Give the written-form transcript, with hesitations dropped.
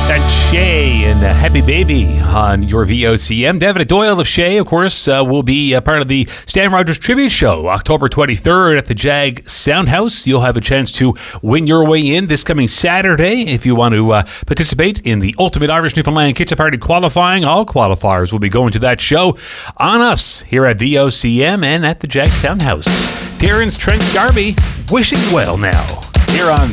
That's Shay and Happy Baby on your VOCM. Devin Doyle of Shay, of course, will be part of the Stan Rogers Tribute Show October 23rd at the Jag Soundhouse. You'll have a chance to win your way in this coming Saturday if you want to participate in the Ultimate Irish Newfoundland Kitchen Party qualifying. All qualifiers will be going to that show on us here at VOCM and at the Jag Soundhouse. Darren's Trent Darby wishing well now here on